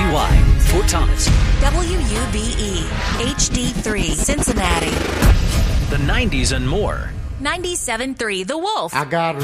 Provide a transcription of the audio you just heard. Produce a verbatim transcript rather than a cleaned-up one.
G Y, Fort Thomas. W U B E, H D three, Cincinnati. The nineties and more. ninety-seven point three The Wolf. I got